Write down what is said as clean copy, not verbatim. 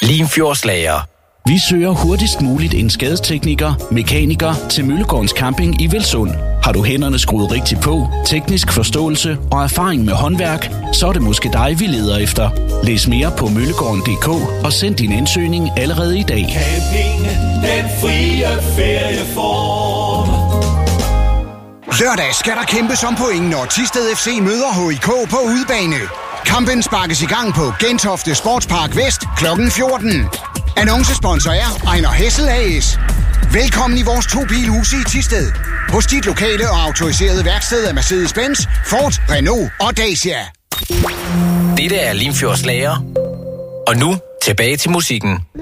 Limfjordslager. Vi søger hurtigst muligt en skadestekniker, mekaniker til Møllegårdens Camping i Velsund. Har du hænderne skruet rigtigt på, teknisk forståelse og erfaring med håndværk, så er det måske dig, vi leder efter. Læs mere på møllegården.dk og send din ansøgning allerede i dag. Camping, den frie ferieform. Lørdag skal der kæmpes om point, når Thisted FC møder HIK på udebane. Kampen sparkes i gang på Gentofte Sportspark Vest kl. 14. Annoncesponsor er Ejner Hessel AS. Velkommen i vores 2-bilhuse i Thisted. Hos dit lokale og autoriserede værksted af Mercedes-Benz, Ford, Renault og Dacia. Dette er Limfjordslager. Og nu tilbage til musikken.